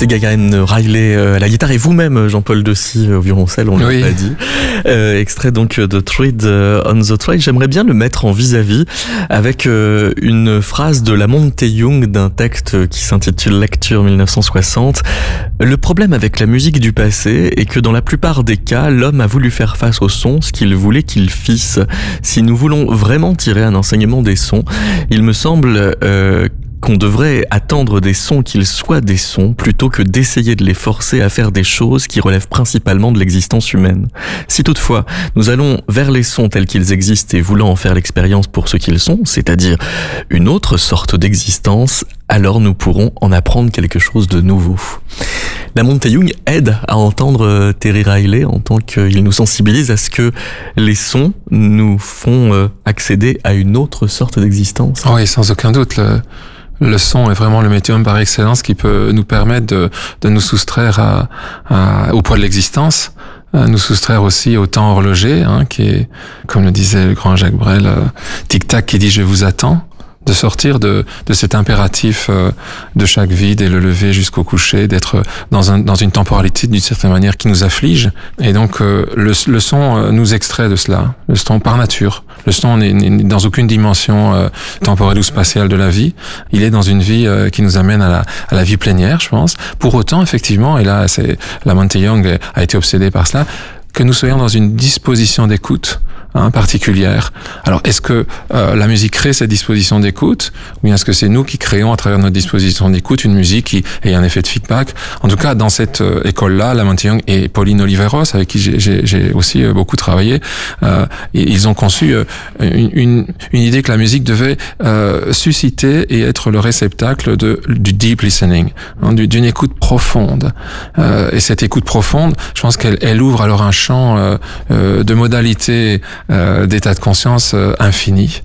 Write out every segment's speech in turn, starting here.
C'était Gagan Riley à la guitare et vous-même Jean-Paul Dessy au violoncelle, on l'a pas dit. Extrait donc de Thread on the Trail. J'aimerais bien le mettre en vis-à-vis avec une phrase de Lamont Young d'un texte qui s'intitule Lecture 1960. Le problème avec la musique du passé est que dans la plupart des cas, l'homme a voulu faire face au son ce qu'il voulait qu'il fisse. Si nous voulons vraiment tirer un enseignement des sons, il me semble qu'on devrait attendre des sons qu'ils soient des sons plutôt que d'essayer de les forcer à faire des choses qui relèvent principalement de l'existence humaine. Si toutefois nous allons vers les sons tels qu'ils existent et voulant en faire l'expérience pour ce qu'ils sont, c'est-à-dire une autre sorte d'existence, alors nous pourrons en apprendre quelque chose de nouveau. Lamont Young aide à entendre Terry Riley en tant qu'il nous sensibilise à ce que les sons nous font accéder à une autre sorte d'existence. Oui, sans aucun doute. Le son est vraiment le médium par excellence qui peut nous permettre de nous soustraire au poids de l'existence, nous soustraire aussi au temps horloger, qui est, comme le disait le grand Jacques Brel, tic-tac qui dit « je vous attends ». De sortir de cet impératif de chaque vie, dès le lever jusqu'au coucher, d'être dans une temporalité d'une certaine manière qui nous afflige. Et donc le son nous extrait de cela, le son par nature. Le son n'est dans aucune dimension temporelle ou spatiale de la vie. Il est dans une vie qui nous amène à la vie plénière, je pense. Pour autant, effectivement, et là, Lamont Young a été obsédé par cela, que nous soyons dans une disposition d'écoute particulière. Alors, est-ce que la musique crée cette disposition d'écoute, ou bien est-ce que c'est nous qui créons à travers notre disposition d'écoute une musique qui ait un effet de feedback? En tout cas, dans cette école-là, Lamont Young et Pauline Oliveros, avec qui j'ai aussi beaucoup travaillé, ils ont conçu une idée que la musique devait susciter et être le réceptacle du deep listening, d'une écoute profonde. Et cette écoute profonde, je pense qu'elle ouvre alors un champ de modalités d'état de conscience infini.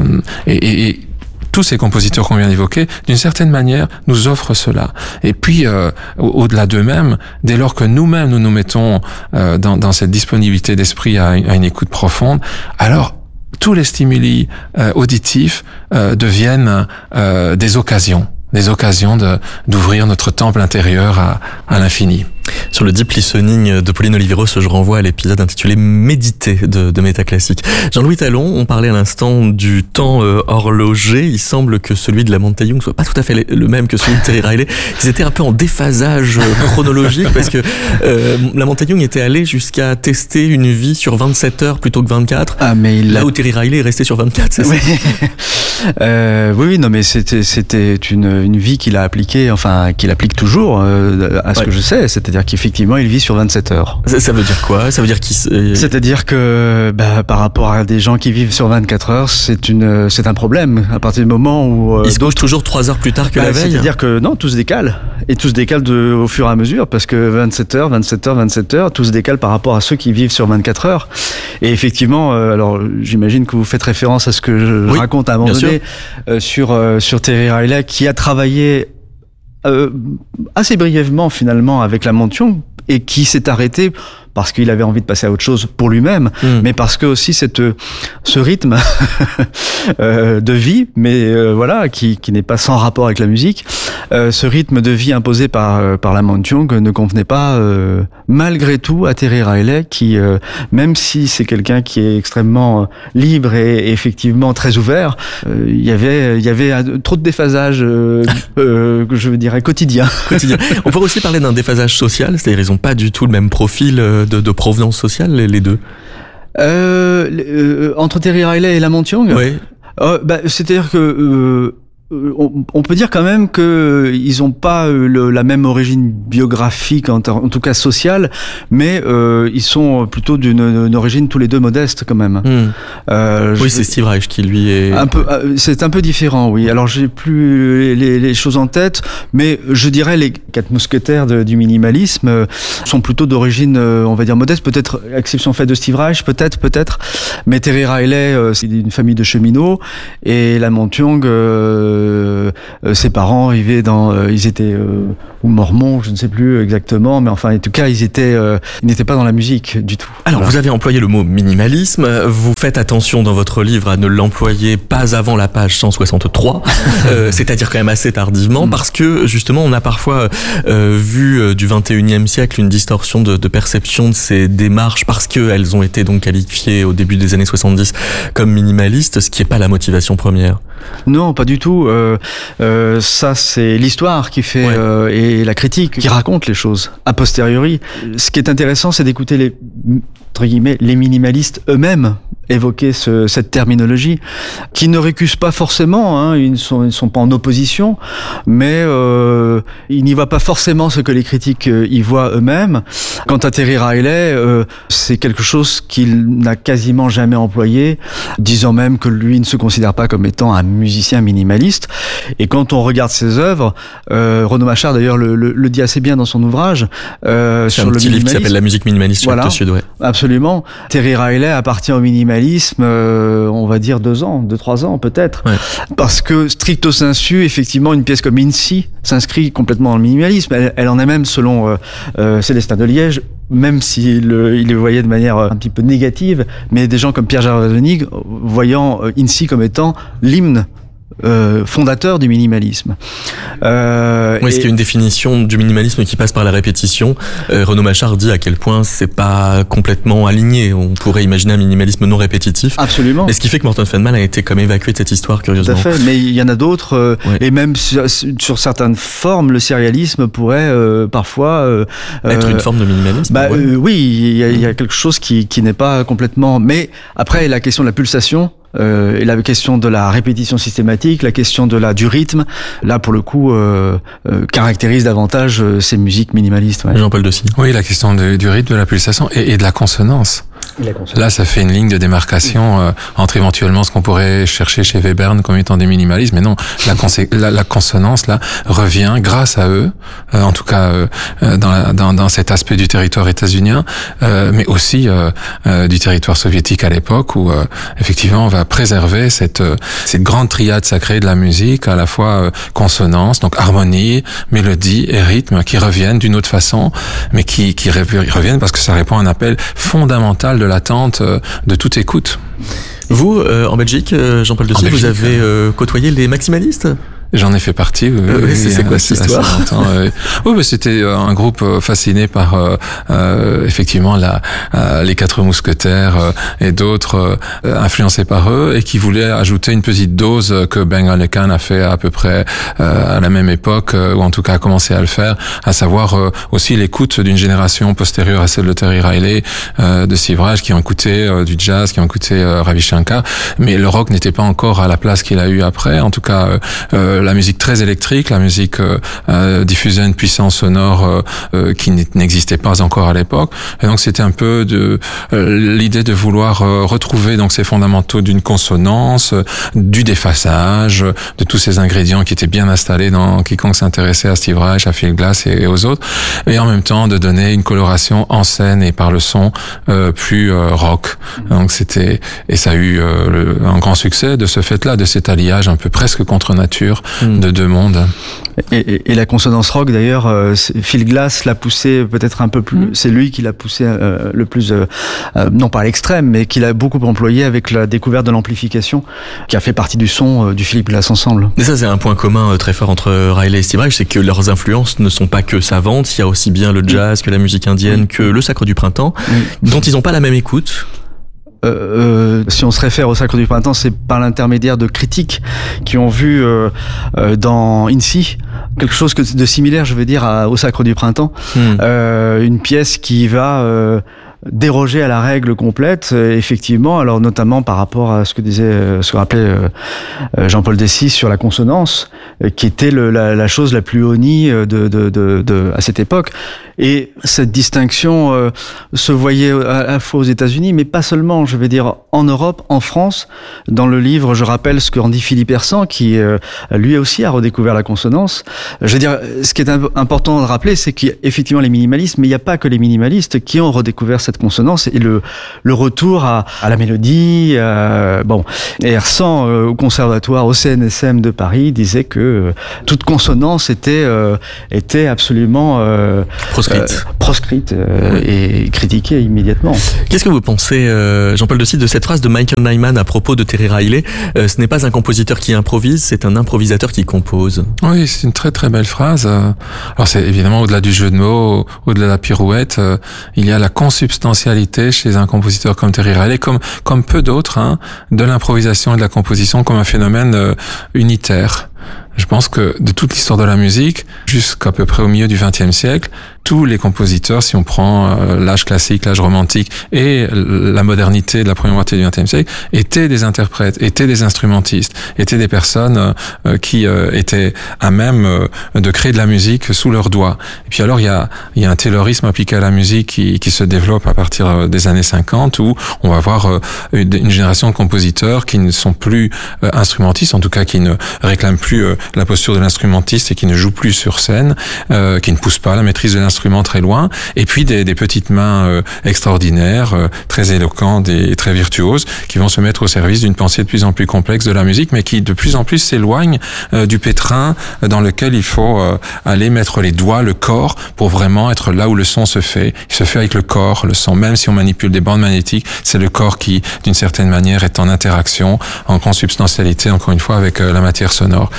Et tous ces compositeurs qu'on vient d'évoquer, d'une certaine manière, nous offrent cela. Et puis, au-delà d'eux-mêmes, dès lors que nous-mêmes nous mettons dans cette disponibilité d'esprit à une écoute profonde, alors tous les stimuli auditifs deviennent des occasions d'ouvrir notre temple intérieur à l'infini. Sur le deep listening de Pauline Oliveros, je renvoie à l'épisode intitulé Méditer de Métaclassique. Jean-Louis Tallon, on parlait à l'instant du temps horloger. Il semble que celui de Lamont Young soit pas tout à fait le même que celui de Terry Riley. Ils étaient un peu en déphasage chronologique parce que Lamont Young était allé jusqu'à tester une vie sur 27 heures plutôt que 24. Ah, mais là où Terry Riley est resté sur 24, c'est ça? Oui, non, mais c'était une vie qu'il a appliquée, enfin, qu'il applique toujours, à ce que je sais. C'est-à-dire qu'effectivement, il vit sur 27 heures. Ça veut dire quoi? Ça veut dire C'est-à-dire que, par rapport à des gens qui vivent sur 24 heures, c'est un problème. À partir du moment où... Ils se couchent toujours 3 heures plus tard que la veille? C'est-à-dire que, non, tout se décale. Et tout se décale au fur et à mesure, parce que 27 heures, tout se décale par rapport à ceux qui vivent sur 24 heures. Et effectivement, alors, j'imagine que vous faites référence à ce que je raconte à un moment donné, sur Terry Riley, qui a travaillé assez brièvement finalement avec Lamont Young et qui s'est arrêté parce qu'il avait envie de passer à autre chose pour lui-même, mais parce que aussi ce rythme de vie, mais voilà, qui n'est pas sans rapport avec la musique, ce rythme de vie imposé par Lamont Young ne convenait pas malgré tout à Terry Riley, qui même si c'est quelqu'un qui est extrêmement libre et effectivement très ouvert, il y avait trop de déphasage, je dirais quotidien. On pourrait aussi parler d'un déphasage social, c'est-à-dire ils n'ont pas du tout le même profil de provenance sociale, les deux. Entre Terry Riley et Lamont Young, c'est-à-dire que on peut dire quand même que ils ont pas la même origine biographique, en tout cas sociale, mais ils sont plutôt d'une origine tous les deux modeste quand même. Oui, c'est Steve Reich qui lui est c'est un peu différent, oui. Alors j'ai plus les choses en tête, mais je dirais les 4 mousquetaires du minimalisme sont plutôt d'origine, on va dire modeste, peut-être exception faite de Steve Reich, peut-être. Mais Terry Riley, c'est une famille de cheminots, et Lamont Young ses parents vivaient ils étaient ou mormons, je ne sais plus exactement, mais enfin en tout cas ils n'étaient pas dans la musique du tout. Alors vous avez employé le mot minimalisme, vous faites attention dans votre livre à ne l'employer pas avant la page 163, c'est-à-dire quand même assez tardivement, parce que justement on a parfois vu du 21e siècle une distorsion de perception de ces démarches parce qu'elles ont été donc qualifiées au début des années 70 comme minimalistes, ce qui n'est pas la motivation première. Non, pas du tout. Ça, c'est l'histoire qui fait et la critique qui raconte les choses a posteriori. Ce qui est intéressant, c'est d'écouter les minimalistes eux-mêmes évoquer cette terminologie, qui ne récusent pas forcément, hein, ils ne sont pas en opposition, mais ils n'y voient pas forcément ce que les critiques y voient eux-mêmes. Quant à Terry Riley, c'est quelque chose qu'il n'a quasiment jamais employé, disant même que lui ne se considère pas comme étant un musicien minimaliste. Et quand on regarde ses œuvres, Renaud Machard d'ailleurs le dit assez bien dans son ouvrage sur un petit livre qui s'appelle La musique minimaliste chez Actes Sud, ouais. Absolument. Terry Riley appartient au minimalisme, on va dire 2-3 ans peut-être, ouais. Parce que stricto sensu, effectivement, une pièce comme INSI s'inscrit complètement dans le minimalisme. Elle en est même, selon Célestin de Liège, même s'il le voyait de manière un petit peu négative, mais des gens comme Pierre Gervais-Venig voyant INSI comme étant l'hymne fondateur du minimalisme. Oui, ce qui est une définition du minimalisme qui passe par la répétition. Renaud Machard dit à quel point c'est pas complètement aligné. On pourrait imaginer un minimalisme non répétitif. Absolument. Et ce qui fait que Morton Feldman a été comme évacué de cette histoire, curieusement. Tout à fait, mais il y en a d'autres, ouais. Et même sur certaines formes, le surréalisme pourrait parfois être une forme de minimalisme. Oui, il y a quelque chose qui n'est pas complètement. Mais après, la question de la pulsation. Et la question de la répétition systématique, la question du rythme, là pour le coup caractérise davantage ces musiques minimalistes. Ouais. Jean-Paul Dessy. Oui, la question du rythme, de la pulsation et de la consonance. Là, ça fait une ligne de démarcation entre éventuellement ce qu'on pourrait chercher chez Webern comme étant des minimalistes, mais non, la consonance là revient grâce à eux, en tout cas dans cet aspect du territoire états-unien, mais aussi du territoire soviétique à l'époque où effectivement on va préserver cette grande triade sacrée de la musique, à la fois consonance, donc harmonie, mélodie et rythme qui reviennent d'une autre façon, mais qui reviennent parce que ça répond à un appel fondamental de l'attente de toute écoute. Vous, en Belgique, Jean-Paul Dessy, vous avez côtoyé les maximalistes ? J'en ai fait partie. Oui, c'est quoi cette histoire ? Oui, mais c'était un groupe fasciné par effectivement les Quatre Mousquetaires et d'autres influencés par eux et qui voulaient ajouter une petite dose que Ben Holocan a fait à peu près à la même époque, ou en tout cas a commencé à le faire, à savoir aussi l'écoute d'une génération postérieure à celle de Terry Riley, de Steve Reich, qui ont écouté du jazz, qui ont écouté Ravi Shankar, mais le rock n'était pas encore à la place qu'il a eu après. En tout cas, la musique très électrique, la musique diffusait une puissance sonore qui n'existait pas encore à l'époque. Et donc c'était un peu l'idée de vouloir retrouver donc ces fondamentaux d'une consonance, du déphasage, de tous ces ingrédients qui étaient bien installés dans quiconque s'intéressait à Steve Reich, à Phil Glass et aux autres, et en même temps de donner une coloration en scène et par le son plus rock. Donc et ça a eu un grand succès de ce fait-là, de cet alliage un peu presque contre nature de deux mondes. Et la consonance rock d'ailleurs, Phil Glass l'a poussé peut-être un peu plus, c'est lui qui l'a poussé le plus, non pas à l'extrême, mais qu'il a beaucoup employé avec la découverte de l'amplification, qui a fait partie du son du Philip Glass Ensemble. Mais ça c'est un point commun très fort entre Riley et Steve Reich, c'est que leurs influences ne sont pas que savantes, il y a aussi bien le jazz que la musique indienne, que le Sacre du Printemps, dont ils n'ont pas la même écoute. Si on se réfère au Sacre du Printemps, c'est par l'intermédiaire de critiques qui ont vu dans INSI quelque chose de similaire, je veux dire, au Sacre du Printemps, une pièce qui va déroger à la règle complète, effectivement, alors notamment par rapport à ce que rappelait Jean-Paul Dessy sur la consonance, qui était la chose la plus honnie à cette époque. Et cette distinction se voyait à la fois aux États-Unis, mais pas seulement, je veux dire, en Europe, en France. Dans le livre, je rappelle ce qu'en dit Philippe Hersan, qui lui aussi a redécouvert la consonance. Je veux dire, ce qui est important de rappeler, c'est qu'il y a effectivement les minimalistes, mais il n'y a pas que les minimalistes qui ont redécouvert cette cette consonance et le retour à la mélodie. Et Hersant, au conservatoire, au CNSM de Paris, disait que toute consonance était absolument proscrite et critiquée immédiatement. Qu'est-ce que vous pensez, Jean-Paul Dessy, de cette phrase de Michael Nyman à propos de Terry Riley? Ce n'est pas un compositeur qui improvise, c'est un improvisateur qui compose. Oui, c'est une très très belle phrase. Alors c'est évidemment au-delà du jeu de mots, au-delà de la pirouette, il y a la consubstantialité chez un compositeur comme Terry Riley, comme peu d'autres, de l'improvisation et de la composition comme un phénomène unitaire. Je pense que de toute l'histoire de la musique, jusqu'à peu près au milieu du XXe siècle, tous les compositeurs, si on prend l'âge classique, l'âge romantique et la modernité de la première moitié du XXe siècle, étaient des interprètes, étaient des instrumentistes, étaient des personnes qui étaient à même de créer de la musique sous leurs doigts. Et puis alors, il y a un taylorisme appliqué à la musique qui se développe à partir des années 50, où on va voir une génération de compositeurs qui ne sont plus instrumentistes, en tout cas qui ne réclament plus la posture de l'instrumentiste et qui ne jouent plus sur scène, qui ne poussent pas la maîtrise de l'instrument très loin, et puis des petites mains extraordinaires, très éloquentes et très virtuoses, qui vont se mettre au service d'une pensée de plus en plus complexe de la musique, mais qui de plus en plus s'éloigne du pétrin dans lequel il faut aller mettre les doigts, le corps, pour vraiment être là où le son se fait. Il se fait avec le corps, le son, même si on manipule des bandes magnétiques, c'est le corps qui, d'une certaine manière, est en interaction, en consubstantialité, encore une fois, avec la matière sonore.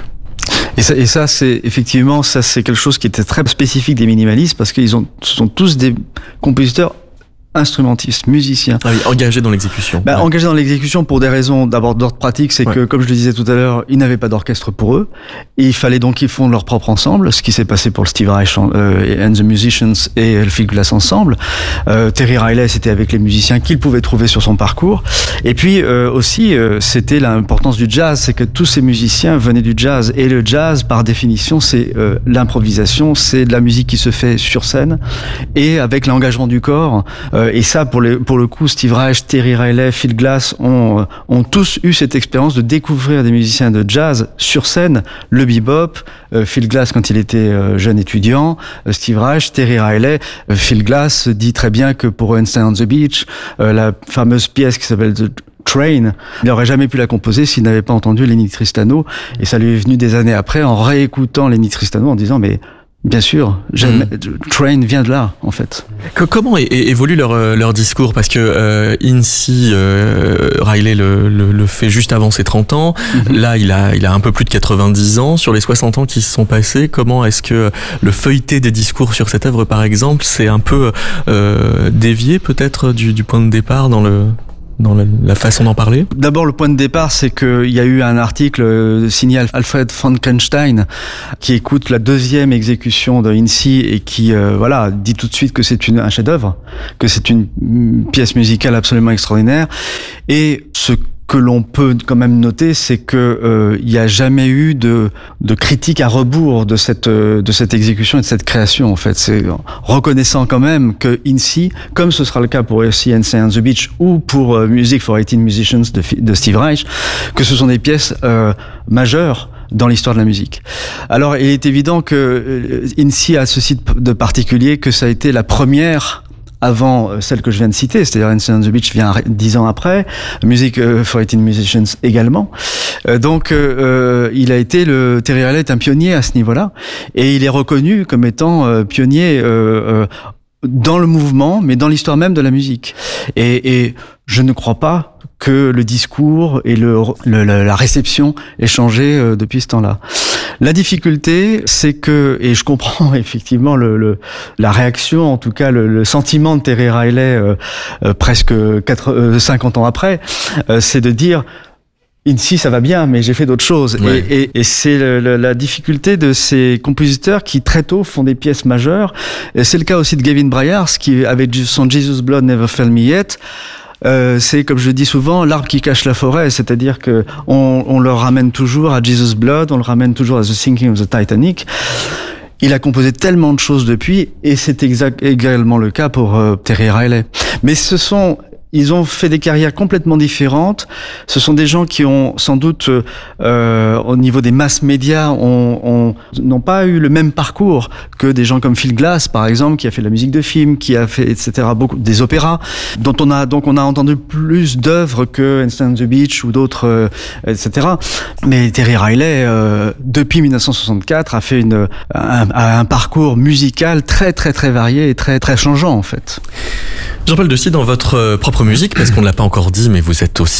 Et ça, c'est effectivement, ça c'est quelque chose qui était très spécifique des minimalistes, parce ce sont tous des compositeurs instrumentistes, musiciens. Ah oui, engagés dans l'exécution. Engagés dans l'exécution pour des raisons d'abord d'ordre pratique, c'est que, comme je le disais tout à l'heure, ils n'avaient pas d'orchestre pour eux, et il fallait donc qu'ils fondent leur propre ensemble, ce qui s'est passé pour le Steve Reich and the Musicians et le Phil Glass ensemble. Terry Riley, c'était avec les musiciens qu'il pouvait trouver sur son parcours. Et puis aussi, c'était l'importance du jazz, c'est que tous ces musiciens venaient du jazz, et le jazz, par définition, c'est l'improvisation, c'est de la musique qui se fait sur scène, et avec l'engagement du corps. Et ça, pour le coup, Steve Reich, Terry Riley, Phil Glass ont tous eu cette expérience de découvrir des musiciens de jazz sur scène, le bebop, Phil Glass quand il était jeune étudiant, Steve Reich, Terry Riley. Phil Glass dit très bien que pour Einstein on the Beach, la fameuse pièce qui s'appelle The Train, il n'aurait jamais pu la composer s'il n'avait pas entendu Lenny Tristano, et ça lui est venu des années après en réécoutant Lenny Tristano en disant mais bien sûr, Train vient de là, en fait. Comment évolue leur discours? Parce que Incy, Riley le fait juste avant ses 30 ans. Mm-hmm. Là, il a un peu plus de 90 ans. Sur les 60 ans qui se sont passés, comment est-ce que le feuilleté des discours sur cette œuvre, par exemple, c'est un peu dévié peut-être du point de départ dans la façon d'en parler? D'abord, le point de départ, c'est qu'il y a eu un article signé Alfred Frankenstein qui écoute la deuxième exécution de Incy et qui dit tout de suite que c'est un chef-d'œuvre, que c'est une pièce musicale absolument extraordinaire. Et ce que l'on peut quand même noter, c'est que il y a jamais eu de critique à rebours de cette exécution et de cette création. En fait, c'est reconnaissant quand même que Incy, comme ce sera le cas pour aussi Einstein on the Beach ou pour Music for 18 Musicians de Steve Reich, que ce sont des pièces majeures dans l'histoire de la musique. Alors, il est évident que Incy a ceci de particulier que ça a été la première avant celle que je viens de citer, c'est-à-dire Einstein on the Beach vient 10 ans après, Music for 18 Musicians également. Donc il a été Terry Riley est un pionnier à ce niveau-là, et il est reconnu comme étant pionnier dans le mouvement, mais dans l'histoire même de la musique. Et je ne crois pas que le discours et la réception aient changé depuis ce temps-là. La difficulté, c'est que, et je comprends effectivement la réaction, en tout cas le sentiment de Terry Riley presque 50 ans après, c'est de dire Incy, ça va bien, mais j'ai fait d'autres choses. Ouais. Et c'est la difficulté de ces compositeurs qui très tôt font des pièces majeures. Et c'est le cas aussi de Gavin Bryars, qui avec son Jesus Blood Never Failed Me Yet, c'est, comme je dis souvent, l'arbre qui cache la forêt, c'est-à-dire que on le ramène toujours à Jesus Blood, on le ramène toujours à The Sinking of the Titanic. Il a composé tellement de choses depuis, et c'est également le cas pour Terry Riley. Mais Ils ont fait des carrières complètement différentes. Ce sont des gens qui ont sans doute, au niveau des masses médias, n'ont pas eu le même parcours que des gens comme Phil Glass, par exemple, qui a fait de la musique de film, qui a fait, etc., beaucoup des opéras, dont on a entendu plus d'œuvres que Instant on the Beach ou d'autres, etc. Mais Terry Riley, depuis 1964, a fait un parcours musical très très très varié et très très changeant en fait. Jean-Paul Dessy, dans votre propre musique, parce qu'on ne l'a pas encore dit, mais vous êtes aussi